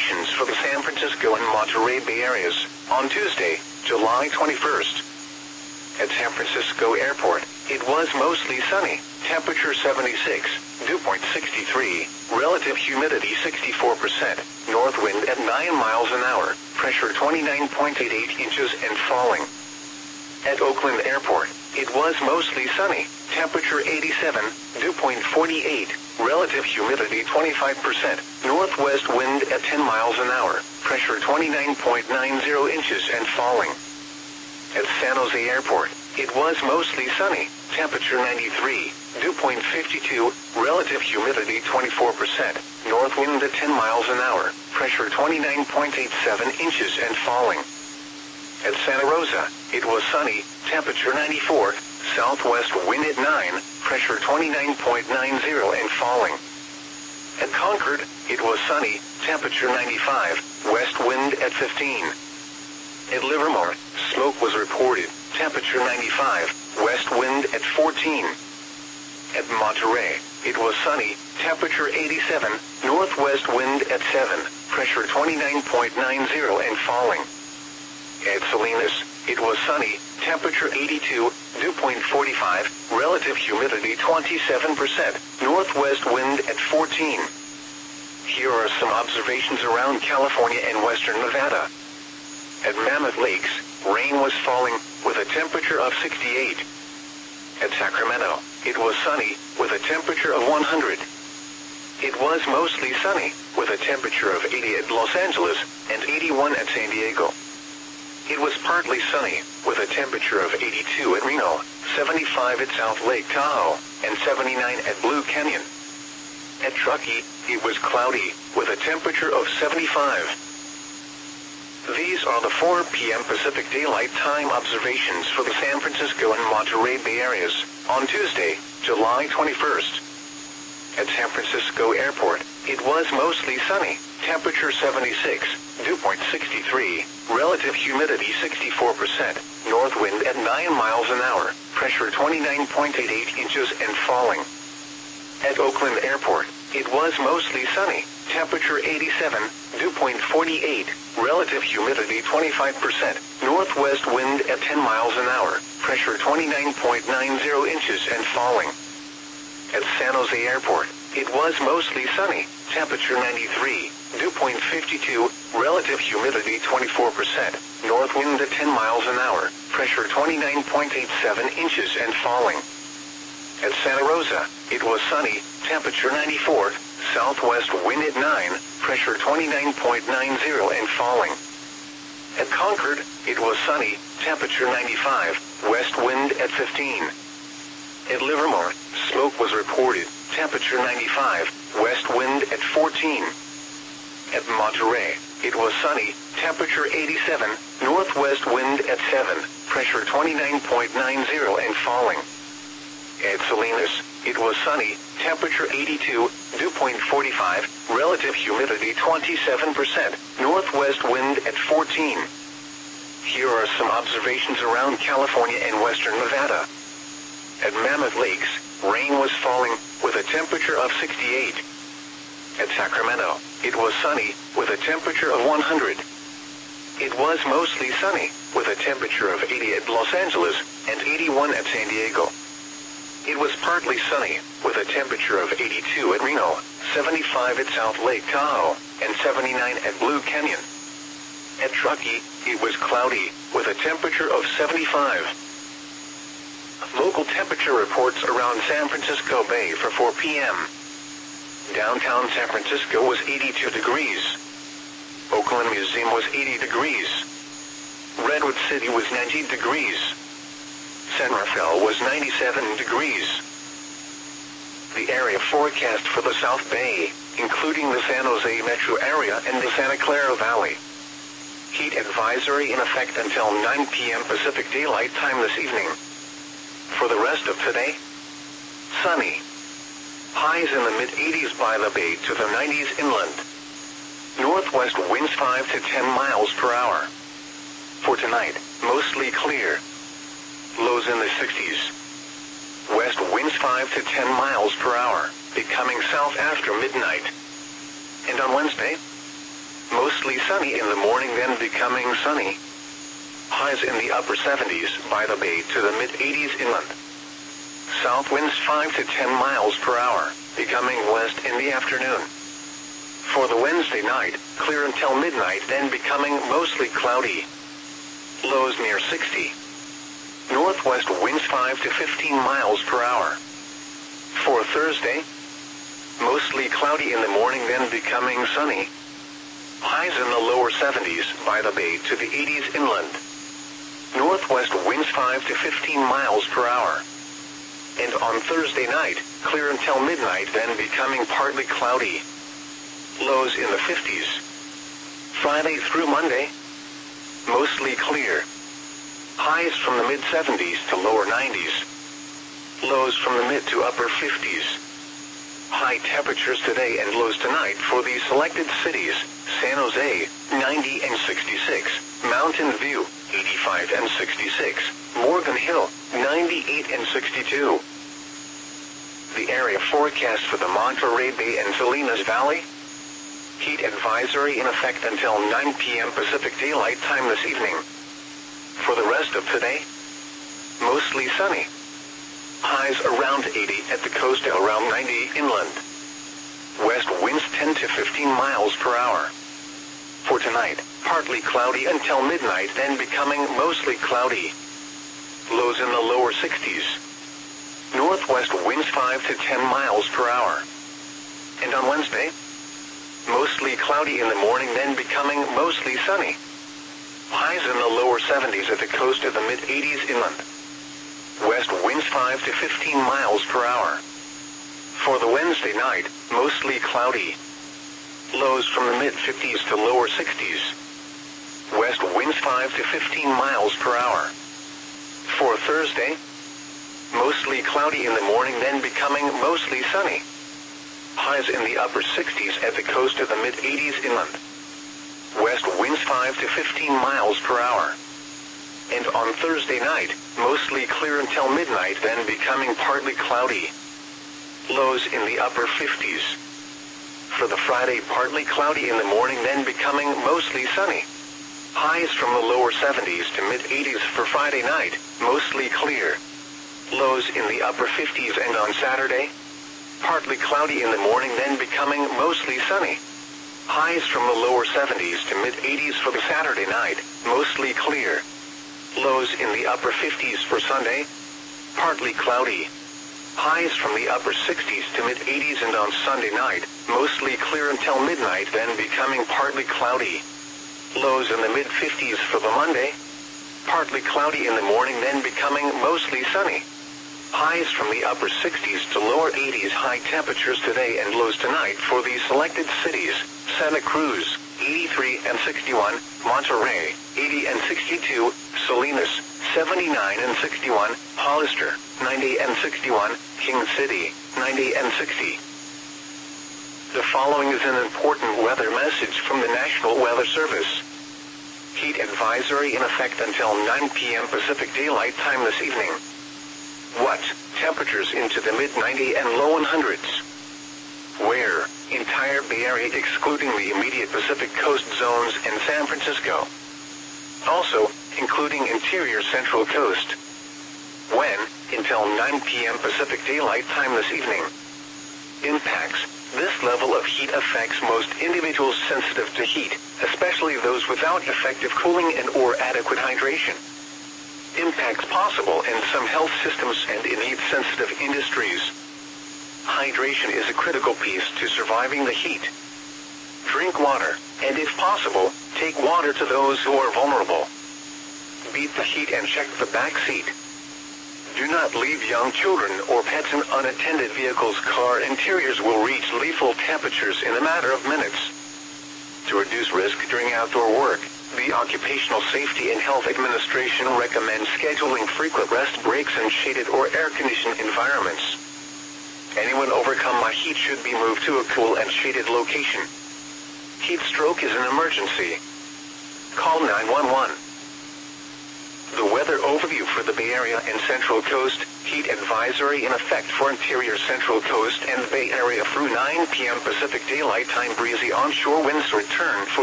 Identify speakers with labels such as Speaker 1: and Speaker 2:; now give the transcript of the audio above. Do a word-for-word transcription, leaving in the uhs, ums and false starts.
Speaker 1: observations for the San Francisco and Monterey Bay areas on Tuesday, July twenty-first. At San Francisco Airport, it was mostly sunny, temperature seventy-six, dew point sixty-three, relative humidity sixty-four percent, north wind at nine miles an hour, pressure twenty-nine point eight eight inches and falling. At Oakland Airport, it was mostly sunny, temperature eighty-seven, dew point forty-eight, relative humidity twenty-five percent, northwest wind at ten miles an hour, pressure twenty-nine point nine zero inches and falling. At San Jose Airport, it was mostly sunny, temperature ninety-three, dew point fifty-two, relative humidity twenty-four percent, north wind at ten miles an hour, pressure twenty-nine point eight seven inches and falling. At Santa Rosa, it was sunny, temperature ninety-four, southwest wind at nine, pressure twenty-nine point nine zero and falling. At Concord, it was sunny, temperature ninety-five, west wind at fifteen. At Livermore, smoke was reported, temperature ninety-five, west wind at fourteen. At Monterey, it was sunny, temperature eighty-seven, northwest wind at seven, pressure twenty-nine point nine zero and falling. At Salinas, it was sunny, temperature eighty-two, dew point forty-five, relative humidity twenty-seven percent, northwest wind at fourteen. Here are some observations around California and western Nevada. At Mammoth Lakes, rain was falling, with a temperature of sixty-eight. At Sacramento, it was sunny, with a temperature of one hundred. It was mostly sunny, with a temperature of eighty at Los Angeles, and eighty-one at San Diego. It was partly sunny, with a temperature of eighty-two at Reno, seventy-five at South Lake Tahoe, and seventy-nine at Blue Canyon. At Truckee, it was cloudy, with a temperature of seventy-five. These are the four p m Pacific Daylight Time observations for the San Francisco and Monterey Bay areas on Tuesday, July twenty-first. At San Francisco Airport, it was mostly sunny, temperature seventy-six, dew point sixty-three, relative humidity sixty-four percent, north wind at nine miles an hour, pressure twenty-nine point eight eight inches and falling. At Oakland Airport, it was mostly sunny, temperature eighty-seven, dew point forty-eight, relative humidity twenty-five percent, northwest wind at ten miles an hour, pressure twenty-nine point nine zero inches and falling. At San Jose Airport, it was mostly sunny, temperature ninety-three, dew point fifty-two, relative humidity twenty-four percent, north wind at ten miles an hour, pressure twenty-nine point eight seven inches and falling. At Santa Rosa, it was sunny, temperature ninety-four, southwest wind at nine, pressure twenty-nine point nine zero and falling. At Concord, it was sunny, temperature ninety-five, west wind at fifteen. At Livermore, smoke was reported, temperature ninety-five, west wind at fourteen. At Monterey, it was sunny, temperature eighty-seven, northwest wind at seven, pressure twenty-nine point nine zero and falling. At Salinas, it was sunny, temperature eighty-two, dew point forty-five, relative humidity twenty-seven percent, northwest wind at fourteen. Here are some observations around California and western Nevada. At Mammoth Lakes, rain was falling, with a temperature of sixty-eight. At Sacramento, it was sunny, with a temperature of one hundred. It was mostly sunny, with a temperature of eighty at Los Angeles, and eighty-one at San Diego. It was partly sunny, with a temperature of eighty-two at Reno, seventy-five at South Lake Tahoe, and seventy-nine at Blue Canyon. At Truckee, it was cloudy, with a temperature of seventy-five. Local temperature reports around San Francisco Bay for four p m Downtown San Francisco was eighty-two degrees. Oakland Museum was eighty degrees. Redwood City was ninety degrees. San Rafael was ninety-seven degrees. The area forecast for the South Bay, including the San Jose metro area and the Santa Clara Valley. Heat advisory in effect until nine p m Pacific Daylight Time this evening. For the rest of today, sunny. Highs in the mid eighties by the bay to the nineties inland. Northwest winds five to ten miles per hour. For tonight, mostly clear. Lows in the sixties. West winds five to ten miles per hour, becoming south after midnight. And on Wednesday, most mostly sunny in the morning, then becoming sunny. Highs in the upper seventies by the bay to the mid-eighties inland. South winds five to ten miles per hour, becoming west in the afternoon. For the Wednesday night, clear until midnight, then becoming mostly cloudy. Lows near sixty. Northwest winds five to fifteen miles per hour. For Thursday, mostly cloudy in the morning, then becoming sunny. Highs in the lower seventies by the bay to the eighties inland. Northwest winds five to fifteen miles per hour. And on Thursday night, clear until midnight, then becoming partly cloudy. Lows in the fifties. Friday through Monday, mostly clear. Highs from the mid-seventies to lower nineties. Lows from the mid to upper fifties. High temperatures today and lows tonight for the selected cities: San Jose, ninety and sixty-six, Mountain View, eighty-five and sixty-six, Morgan Hill, ninety-eight and sixty-two. The area forecast for the Monterey Bay and Salinas Valley. Heat advisory in effect until nine p m Pacific Daylight Time this evening. For the rest of today, mostly sunny. Highs around eighty at the coast and around ninety inland. West winds ten to fifteen miles per hour. For tonight, partly cloudy until midnight, then becoming mostly cloudy. Lows in the lower sixties. Northwest winds five to ten miles per hour. And on Wednesday, mostly cloudy in the morning, then becoming mostly sunny. Highs in the lower seventies at the coast of the mid-eighties inland. West winds five to fifteen miles per hour. For the Wednesday night, mostly cloudy. Lows from the mid-fifties to lower sixties. West winds five to fifteen miles per hour. For Thursday, mostly cloudy in the morning, then becoming mostly sunny. Highs in the upper sixties at the coast of the mid-eighties inland. West winds five to fifteen miles per hour. And on Thursday night, mostly clear until midnight, then becoming partly cloudy. Lows in the upper fifties. For the Friday, partly cloudy in the morning, then becoming mostly sunny. Highs from the lower seventies to mid-eighties for Friday night, mostly clear. Lows in the upper fifties, and on Saturday, partly cloudy in the morning, then becoming mostly sunny. Highs from the lower seventies to mid-eighties for the Saturday night, mostly clear. Lows in the upper fifties for Sunday, partly cloudy. Highs from the upper sixties to mid-eighties, and on Sunday night, mostly clear until midnight, then becoming partly cloudy. Lows in the mid-fifties for the Monday, partly cloudy in the morning, then becoming mostly sunny. Highs from the upper sixties to lower eighties. High temperatures today and lows tonight for the selected cities: Santa Cruz, eighty-three and sixty-one, Monterey, eighty and sixty-two, Salinas, seventy-nine and sixty-one, Hollister, ninety and sixty-one, King City, ninety and sixty. The following is an important weather message from the National Weather Service. Heat advisory in effect until nine p m Pacific Daylight Time this evening. What? Temperatures into the mid ninety and low one hundreds. Where? Entire Bay Area excluding the immediate Pacific Coast zones and San Francisco. Also, including interior Central Coast. When? Until nine p m Pacific Daylight Time this evening. Impacts. This level of heat affects most individuals sensitive to heat, especially those without effective cooling and or adequate hydration. Impacts possible in some health systems and in heat-sensitive industries. Hydration is a critical piece to surviving the heat. Drink water, and if possible, take water to those who are vulnerable. Beat the heat and check the back seat. Do not leave young children or pets in unattended vehicles. Car interiors will reach lethal temperatures in a matter of minutes. To reduce risk during outdoor work, the Occupational Safety and Health Administration recommends scheduling frequent rest breaks in shaded or air-conditioned environments. Anyone overcome by heat should be moved to a cool and shaded location. Heat stroke is an emergency. Call nine one one. The weather overview for the Bay Area and Central Coast. Heat advisory in effect for interior Central Coast and Bay Area through nine p m Pacific Daylight Time. Breezy onshore winds return for